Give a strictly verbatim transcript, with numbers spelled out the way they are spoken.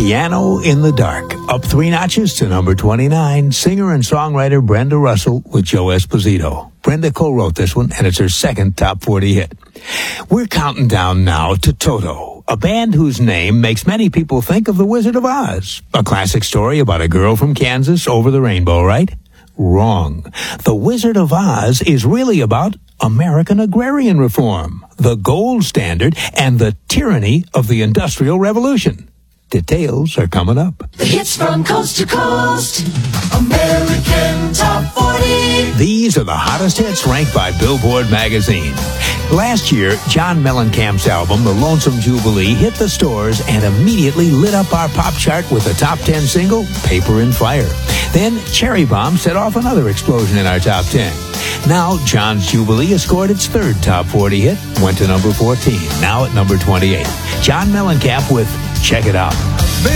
Piano in the Dark, up three notches to number twenty-nine. Singer and songwriter Brenda Russell with Joe Esposito. Brenda co-wrote this one, and it's her second top forty hit. We're counting down now to Toto, a band whose name makes many people think of The Wizard of Oz. A classic story about a girl from Kansas over the rainbow, right? Wrong. The Wizard of Oz is really about American agrarian reform, the gold standard, and the tyranny of the Industrial Revolution. Details are coming up. The hits from coast to coast. American Top forty. These are the hottest hits ranked by Billboard magazine. Last year, John Mellencamp's album, The Lonesome Jubilee, hit the stores and immediately lit up our pop chart with the top ten single, Paper and Fire. Then, Cherry Bomb set off another explosion in our top ten. Now, John's Jubilee has scored its third top forty hit, went to number fourteen, now at number twenty-eight. John Mellencamp with Check It Out.